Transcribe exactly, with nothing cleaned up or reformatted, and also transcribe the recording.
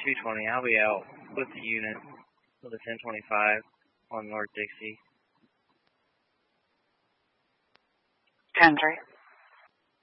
two twenty, I'll be out with the unit with a ten twenty-five on North Dixie. ten three.